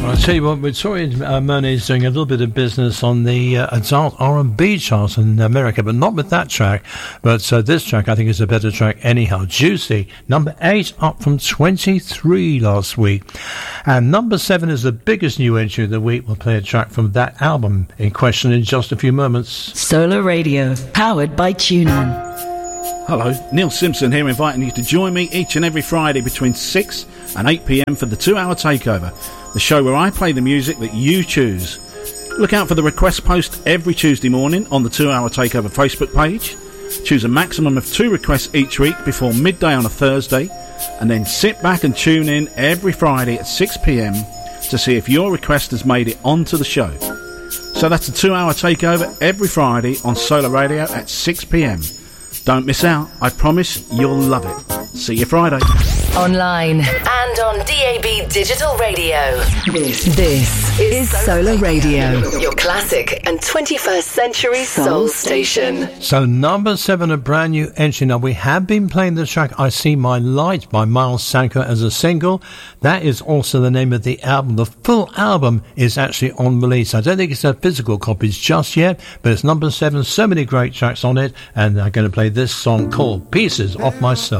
Well, I tell you what, Victoria Monet is doing a little bit of business on the adult R&B chart in America, but not with that track. But this track, I think, is a better track anyhow. Juicy, number 8, up from 23 last week. And number 7 is the biggest new entry of the week. We'll play a track from that album in question in just a few moments. Solar Radio, powered by TuneIn. Hello, Neil Simpson here, inviting you to join me each and every Friday between 6 and 8 p.m. for the 2-hour Takeover, the show where I play the music that you choose. Look out for the request post every Tuesday morning on the 2-hour Takeover Facebook page. Choose a maximum of 2 requests each week before midday on a Thursday, and then sit back and tune in every Friday at 6 p.m. to see if your request has made it onto the show. So that's a 2-hour Takeover every Friday on Solar Radio at 6 p.m. Don't miss out. I promise you'll love it. See you Friday. Online and on DAB Digital Radio. This is Solar Radio, your classic and 21st century soul station. So number 7, a brand new entry. Now, we have been playing the track I See My Light by Miles Sanko as a single. That is also the name of the album. The full album is actually on release. I don't think it's a physical copies just yet, but it's number 7. So many great tracks on it, and I'm going to play this song called Pieces of Myself.